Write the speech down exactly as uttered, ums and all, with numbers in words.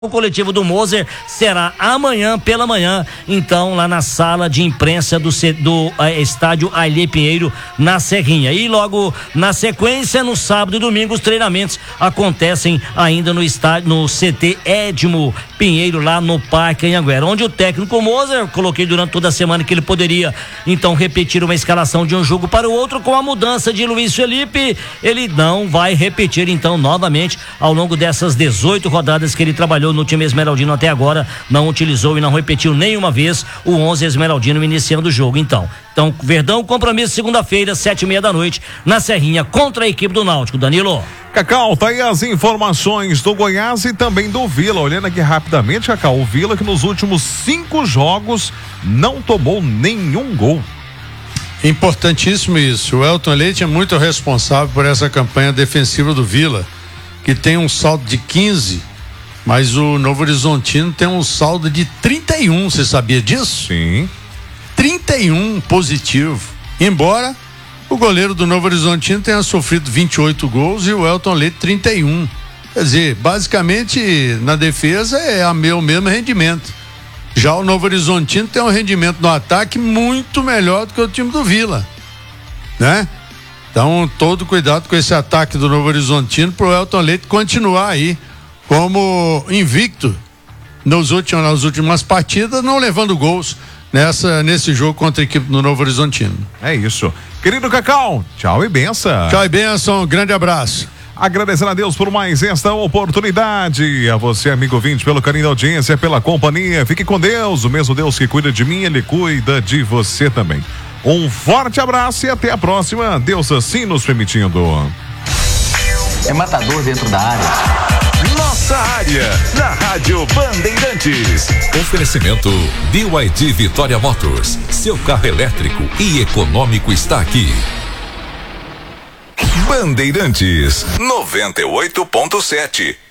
O coletivo do Moser será amanhã pela manhã, então lá na sala de imprensa do, do uh, estádio Ailê Pinheiro, na Serrinha. E logo na sequência, no sábado e domingo, os treinamentos acontecem ainda no estádio, no C T Edmo Pinheiro, lá no Parque Anhanguera, onde o técnico Moser, coloquei durante toda a semana que ele poderia então repetir uma escalação de um jogo para o outro. Com a mudança de Luiz Felipe, ele não vai repetir então novamente ao longo dessas dezoito rodadas que ele trabalhou no time esmeraldino até agora. Não utilizou e não repetiu nenhuma vez o onze esmeraldino iniciando o jogo. Então, então Verdão, compromisso segunda-feira, sete e meia da noite, na Serrinha, contra a equipe do Náutico. Danilo. Cacau, tá aí as informações do Goiás e também do Vila. Olhando aqui rapidamente, Cacau, o Vila que nos últimos cinco jogos não tomou nenhum gol. Importantíssimo isso. O Elton Leite é muito responsável por essa campanha defensiva do Vila, que tem um saldo de quinze, mas o Novo Horizontino tem um saldo de trinta e um. Você sabia disso? Sim. trinta e um positivo. Embora o goleiro do Novo Horizontino tenha sofrido vinte e oito gols e o Elton Leite trinta e um. Quer dizer, basicamente na defesa é a meu, o mesmo rendimento. Já o Novo Horizontino tem um rendimento no ataque muito melhor do que o time do Vila, né? Então, todo cuidado com esse ataque do Novo Horizontino pro Elton Leite continuar aí como invicto nos últimos, nas últimas partidas, não levando gols nessa, nesse jogo contra a equipe do Novo Horizontino. É isso. Querido Cacau, tchau e benção. Tchau e benção, grande abraço. Agradecendo a Deus por mais esta oportunidade. A você, amigo ouvinte, pelo carinho da audiência, pela companhia. Fique com Deus. O mesmo Deus que cuida de mim, Ele cuida de você também. Um forte abraço e até a próxima. Deus assim nos permitindo. É matador dentro da área. Nossa área, na Rádio Bandeirantes. Oferecimento B Y D Vitória Motors. Seu carro elétrico e econômico está aqui. Bandeirantes noventa e oito ponto sete.